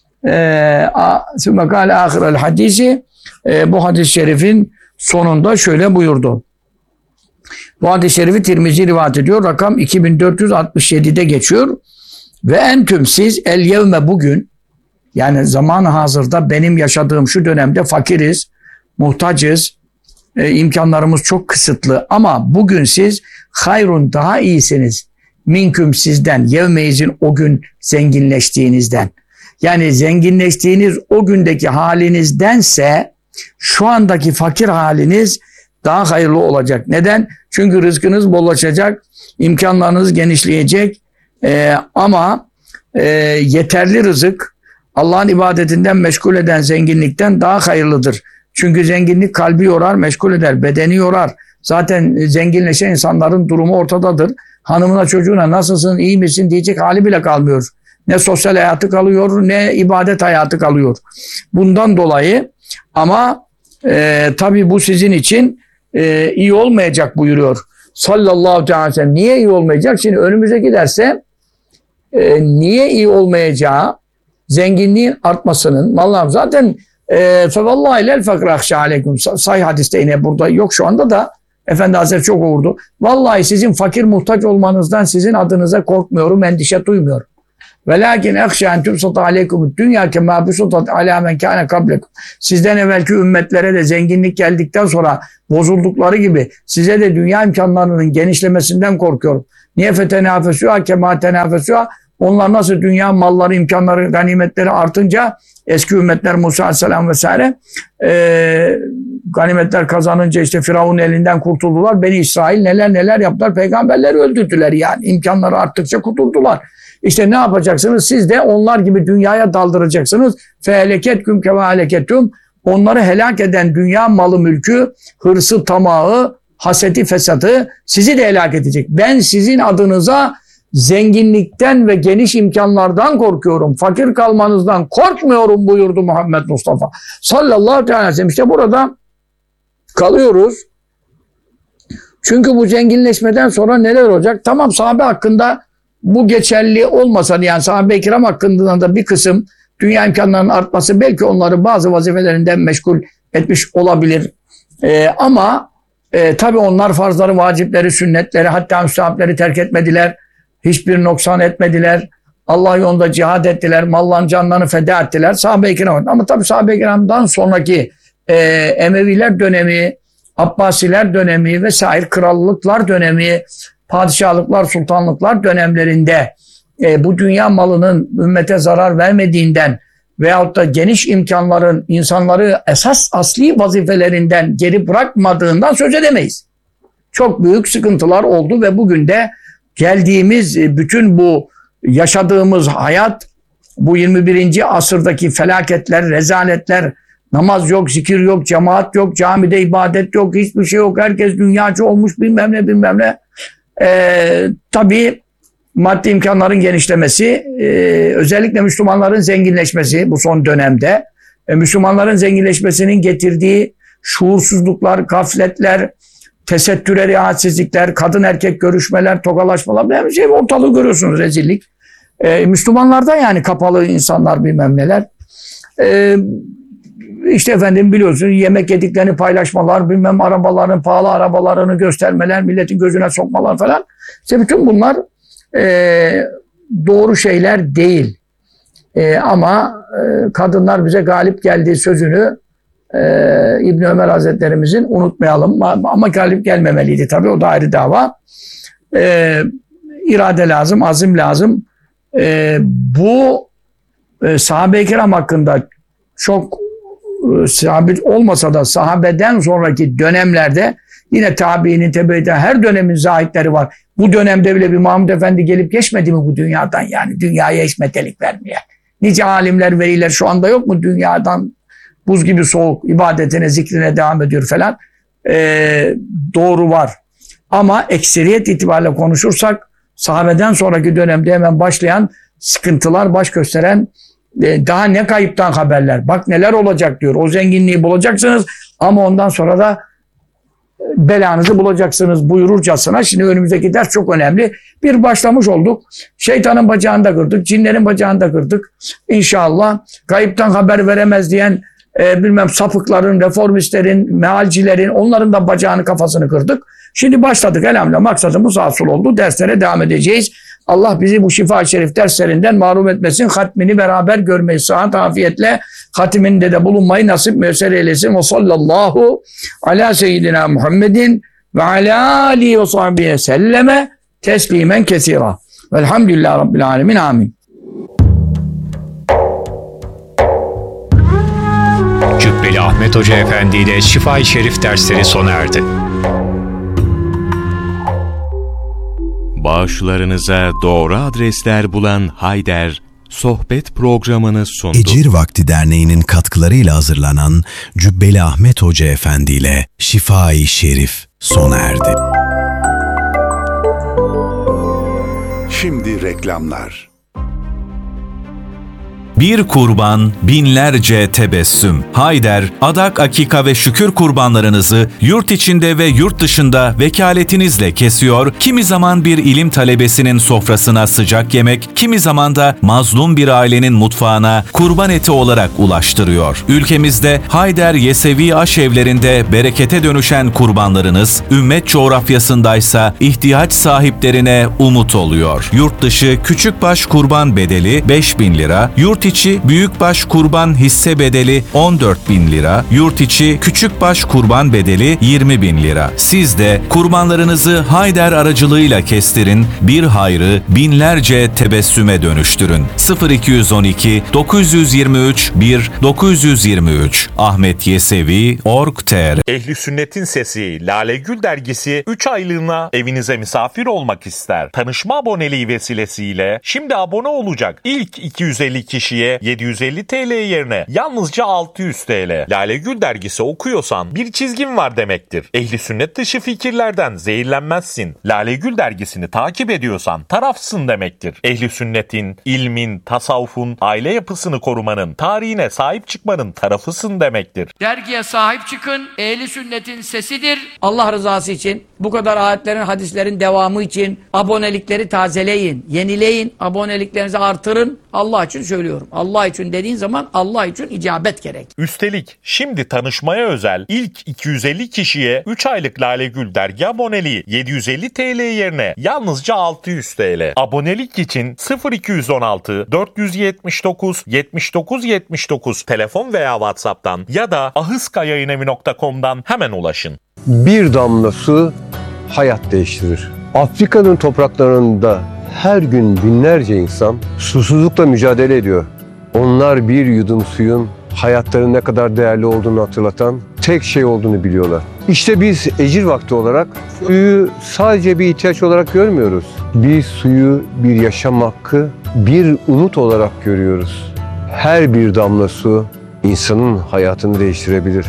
Sümme kâle âhirel hadisi, bu hadis-i şerifin sonunda şöyle buyurdu. Bu hadis-i şerifi Tirmizi rivayet ediyor. Rakam iki bin dört yüz altmış yedi'de geçiyor. Ve entüm, siz el yevme, bugün, yani zaman-ı hazırda benim yaşadığım şu dönemde fakiriz, muhtacız, e, imkanlarımız çok kısıtlı ama bugün siz hayrun, daha iyisiniz. Minküm, sizden, yevmeyizin, o gün zenginleştiğinizden. Yani zenginleştiğiniz o gündeki halinizdense şu andaki fakir haliniz daha hayırlı olacak. Neden? Çünkü rızkınız bollaşacak, imkanlarınız genişleyecek ee, ama e, yeterli rızık Allah'ın ibadetinden meşgul eden zenginlikten daha hayırlıdır. Çünkü zenginlik kalbi yorar, meşgul eder, bedeni yorar. Zaten zenginleşen insanların durumu ortadadır. Hanımına, çocuğuna nasılsın, iyi misin diyecek hali bile kalmıyor. Ne sosyal hayatı kalıyor, ne ibadet hayatı kalıyor. Bundan dolayı ama e, tabii bu sizin için e, iyi olmayacak buyuruyor. Sallallahu aleyhi ve sellem. Niye iyi olmayacak? Şimdi önümüze giderse e, niye iyi olmayacağı zenginliğin artmasının, mallar zaten fevallahi lel fakr ahşa aleyküm. Sahih hadiste yine burada yok şu anda da Efendi Hazretleri çok uğurdu. Vallahi sizin fakir muhtaç olmanızdan sizin adınıza korkmuyorum, endişe duymuyorum. Velakin ehşâ en tübsata aleykumud dünya kemâ büsutat alâ men kâne kablekum. Sizden evvelki ümmetlere de zenginlik geldikten sonra bozuldukları gibi size de dünya imkanlarının genişlemesinden korkuyorum. Niye fetenâfesûhâ kemâ tenâfesûhâ? Onlar nasıl dünya malları, imkanları, ganimetleri artınca eski ümmetler Musa Aleyhisselam vesaire e, ganimetler kazanınca işte Firavun elinden kurtuldular. Beni İsrail neler neler yaptılar. Peygamberleri öldürdüler yani. İmkanları arttıkça kurtuldular. İşte ne yapacaksınız? Siz de onlar gibi dünyaya daldıracaksınız. Feheleketkum kema helekettum. Onları helak eden dünya malı mülkü, hırsı, tamağı, haseti, fesadı sizi de helak edecek. Ben sizin adınıza zenginlikten ve geniş imkanlardan korkuyorum. Fakir kalmanızdan korkmuyorum buyurdu Muhammed Mustafa sallallahu aleyhi ve sellem. İşte burada kalıyoruz. Çünkü bu zenginleşmeden sonra neler olacak? Tamam, sahabe hakkında bu geçerli olmasa, yani sahabe-i kiram hakkında da bir kısım dünya imkanlarının artması belki onları bazı vazifelerinden meşgul etmiş olabilir. Ee, ama e, tabii onlar farzları, vacipleri, sünnetleri, hatta müstehapleri terk etmediler. Hiçbir noksan etmediler. Allah yolunda cihad ettiler. Mallan canlarını feda ettiler. Sahabe-i kiram. Ama tabii sahabe-i kiramdan sonraki e, Emeviler dönemi, Abbasiler dönemi vesaire krallıklar dönemi, padişahlıklar, sultanlıklar dönemlerinde e, bu dünya malının ümmete zarar vermediğinden veyahut da geniş imkanların insanları esas asli vazifelerinden geri bırakmadığından söz edemeyiz. Çok büyük sıkıntılar oldu ve bugün de geldiğimiz bütün bu yaşadığımız hayat, bu yirmi birinci asırdaki felaketler, rezaletler, namaz yok, zikir yok, cemaat yok, camide ibadet yok, hiçbir şey yok. Herkes dünyacı olmuş, bilmem ne bilmem ne. Ee, tabii maddi imkanların genişlemesi, e, özellikle Müslümanların zenginleşmesi bu son dönemde, e, Müslümanların zenginleşmesinin getirdiği şuursuzluklar, gafletler, tesettüre riayetsizlikler, kadın erkek görüşmeler, tokalaşmalar, her şey ortalığı görüyorsunuz, rezillik. Ee, Müslümanlarda yani kapalı insanlar bilmem neler. Ee, işte efendim biliyorsunuz yemek yediklerini paylaşmalar, bilmem arabaların, pahalı arabalarını göstermeler, milletin gözüne sokmalar falan. İşte bütün bunlar e, doğru şeyler değil. E, ama e, kadınlar bize galip geldiği sözünü Ee, İbn Ömer Hazretlerimizin unutmayalım. Ama galip gelmemeliydi tabii, o da ayrı dava. Ee, irade lazım, azim lazım. Ee, bu e, sahabe-i kiram hakkında çok e, sabit olmasa da sahabeden sonraki dönemlerde yine tabiinin, tebeide her dönemin zahitleri var. Bu dönemde bile bir Mahmud Efendi gelip geçmedi mi bu dünyadan, yani dünyaya hiç metelik vermeye? Nice alimler, veliler şu anda yok mu dünyadan? Buz gibi soğuk, ibadetine, zikrine devam ediyor falan. Ee, doğru var. Ama ekseriyet itibariyle konuşursak sahabeden sonraki dönemde hemen başlayan sıkıntılar, baş gösteren e, daha ne kayıptan haberler. Bak neler olacak diyor. O zenginliği bulacaksınız ama ondan sonra da belanızı bulacaksınız buyururcasına. Şimdi önümüzdeki ders çok önemli. Bir başlamış olduk. Şeytanın bacağını da kırdık. Cinlerin bacağını da kırdık. İnşallah kayıptan haber veremez diyen E, bilmem sapıkların, reformistlerin, mealcilerin, onların da bacağını, kafasını kırdık. Şimdi başladık elhamdülillah. Maksadımız hasıl oldu. Derslere devam edeceğiz. Allah bizi bu şifa-i şerif derslerinden mahrum etmesin. Hatmini beraber görmeyi, sıhhat, afiyetle hatiminde de bulunmayı nasip müyesser eylesin. Ve sallallahu ala seyyidina Muhammedin ve ala alihi ve sahbihi selleme teslimen kesira. Velhamdülillahi Rabbil alemin. Amin. Cübbeli Ahmet Hoca Efendi ile Şifa-i Şerif dersleri sona erdi. Bağışlarınıza doğru adresler bulan Hayder, sohbet programını sundu. Ecir Vakti Derneği'nin katkılarıyla hazırlanan Cübbeli Ahmet Hoca Efendi ile Şifa-i Şerif sona erdi. Şimdi reklamlar. Bir kurban, binlerce tebessüm. Hayder, adak, akika ve şükür kurbanlarınızı yurt içinde ve yurt dışında vekaletinizle kesiyor, kimi zaman bir ilim talebesinin sofrasına sıcak yemek, kimi zaman da mazlum bir ailenin mutfağına kurban eti olarak ulaştırıyor. Ülkemizde Hayder Yesevi aşevlerinde berekete dönüşen kurbanlarınız, ümmet coğrafyasındaysa ihtiyaç sahiplerine umut oluyor. Yurt dışı küçükbaş kurban bedeli beş bin lira, yurt içi büyükbaş kurban hisse bedeli on dört bin lira, yurt içi küçükbaş kurban bedeli yirmi bin lira. Siz de kurbanlarınızı Hayder aracılığıyla kestirin, bir hayrı binlerce tebessüme dönüştürün. sıfır iki yüz on iki dokuz yüz yirmi üç bir dokuz yüz yirmi üç Ahmet Yesevi nokta org nokta tr. Ehli Sünnet'in Sesi Lale Gül dergisi üç aylığına evinize misafir olmak ister. Tanışma aboneliği vesilesiyle şimdi abone olacak ilk iki yüz elli kişiye yedi yüz elli TL yerine yalnızca altı yüz TL. Lale Gül dergisi okuyorsan bir çizgin var demektir. Ehli Sünnet dışı fikirlerden zehirlenmezsin. Lale Gül dergisini takip ediyorsan tarafsın demektir. Ehli Sünnet'in, ilmin, tasavvufun, aile yapısını korumanın, tarihine sahip çıkmanın tarafısın demektir. Dergiye sahip çıkın. Ehli Sünnet'in sesidir. Allah rızası için, bu kadar ayetlerin, hadislerin devamı için abonelikleri tazeleyin, yenileyin, aboneliklerinizi artırın. Allah için söylüyorum. Allah için dediğin zaman Allah için icabet gerek. Üstelik şimdi tanışmaya özel ilk iki yüz elli kişiye üç aylık Lale Gül dergi aboneliği yedi yüz elli TL yerine yalnızca altı yüz TL. Abonelik için sıfır iki yüz on altı dört yüz yetmiş dokuz yetmiş dokuz yetmiş dokuz telefon veya WhatsApp'tan ya da ahıskayayınevi nokta com'dan hemen ulaşın. Bir damla su hayat değiştirir. Afrika'nın topraklarında her gün binlerce insan susuzlukla mücadele ediyor. Onlar bir yudum suyun hayatlarının ne kadar değerli olduğunu hatırlatan tek şey olduğunu biliyorlar. İşte biz ecir vakti olarak suyu sadece bir ihtiyaç olarak görmüyoruz. Biz suyu bir yaşam hakkı, bir umut olarak görüyoruz. Her bir damla su insanın hayatını değiştirebilir.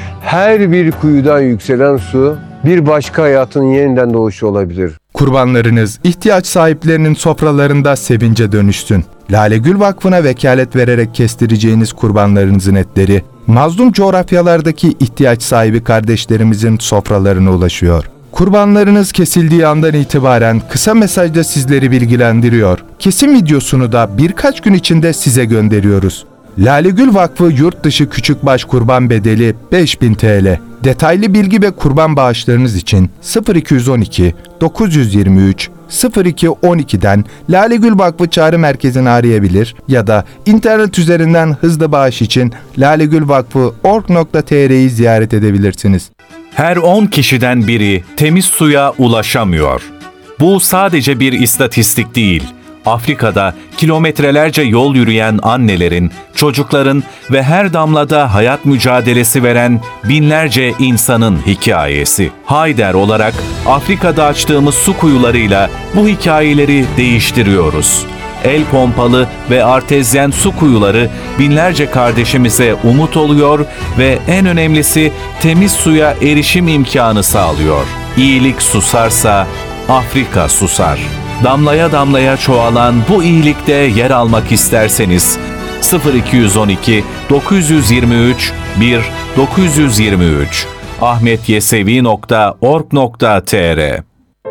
Her bir kuyudan yükselen su bir başka hayatın yeniden doğuşu olabilir. Kurbanlarınız ihtiyaç sahiplerinin sofralarında sevince dönüşsün. Lale Gül Vakfı'na vekalet vererek kestireceğiniz kurbanlarınızın etleri, mazlum coğrafyalardaki ihtiyaç sahibi kardeşlerimizin sofralarına ulaşıyor. Kurbanlarınız kesildiği andan itibaren kısa mesajda sizleri bilgilendiriyor. Kesim videosunu da birkaç gün içinde size gönderiyoruz. Lale Gül Vakfı yurt dışı küçükbaş kurban bedeli beş bin TL. Detaylı bilgi ve kurban bağışlarınız için sıfır iki yüz on iki dokuz yüz yirmi üç sıfır iki on iki'den Lale Gül Vakfı Çağrı Merkezi'ni arayabilir ya da internet üzerinden hızlı bağış için lalegülvakfı nokta org nokta tr'yi ziyaret edebilirsiniz. Her on kişiden biri temiz suya ulaşamıyor. Bu sadece bir istatistik değil. Afrika'da kilometrelerce yol yürüyen annelerin, çocukların ve her damlada hayat mücadelesi veren binlerce insanın hikayesi. Hayder olarak Afrika'da açtığımız su kuyularıyla bu hikayeleri değiştiriyoruz. El pompalı ve artezyen su kuyuları binlerce kardeşimize umut oluyor ve en önemlisi temiz suya erişim imkanı sağlıyor. İyilik susarsa Afrika susar. Damlaya damlaya çoğalan bu iyilikte yer almak isterseniz sıfır iki yüz on iki dokuz yüz yirmi üç bir dokuz yüz yirmi üç ahmetyesevi nokta org nokta tr.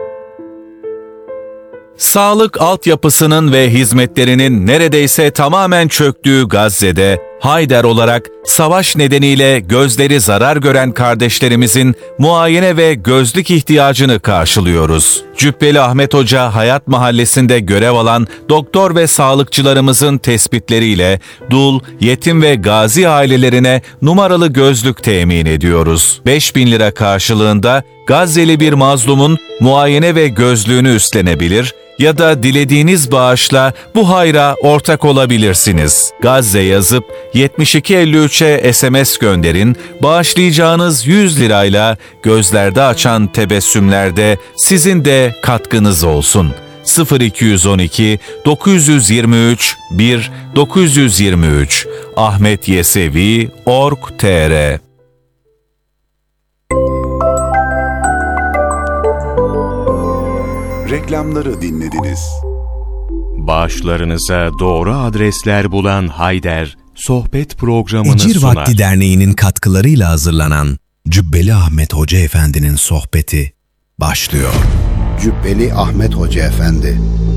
Sağlık altyapısının ve hizmetlerinin neredeyse tamamen çöktüğü Gazze'de Hayder olarak savaş nedeniyle gözleri zarar gören kardeşlerimizin muayene ve gözlük ihtiyacını karşılıyoruz. Cübbeli Ahmet Hoca Hayat Mahallesi'nde görev alan doktor ve sağlıkçılarımızın tespitleriyle dul, yetim ve gazi ailelerine numaralı gözlük temin ediyoruz. beş bin lira karşılığında Gazze'li bir mazlumun muayene ve gözlüğünü üstlenebilir ya da dilediğiniz bağışla bu hayra ortak olabilirsiniz. Gazze yazıp yetmiş iki elli üç'e S M S gönderin, bağışlayacağınız yüz lirayla gözlerde açan tebessümlerde sizin de katkınız olsun. sıfır iki yüz on iki dokuz yüz yirmi üç bir dokuz yüz yirmi üç ahmetyesevi nokta org nokta tr. Reklamları dinlediniz. Bağışlarınıza doğru adresler bulan Hayder, sohbet programını Ecir sunar. Vakti Derneği'nin katkılarıyla hazırlanan Cübbeli Ahmet Hoca Efendi'nin sohbeti başlıyor. Cübbeli Ahmet Hoca Efendi.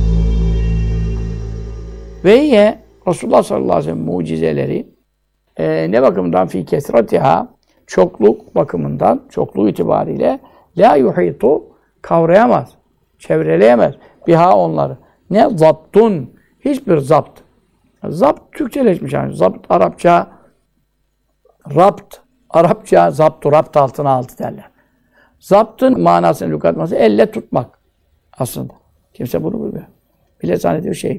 Ve ye Resulullah sallallahu aleyhi ve sellem mucizeleri e, ne bakımından fi kesratiha, çokluk bakımından, çokluğu itibariyle la yuhitu, kavrayamaz, çevreleyemez biha onları. Ne zaptun, hiçbir zapt. Zapt Türkçeleşmiş yani. Zapt Arapça, rapt, Arapça zaptu, rapt altına aldı derler. Zaptın manasını lügatması elle tutmak aslında. Kimse bunu bilmiyor. Bile zannediyor şey,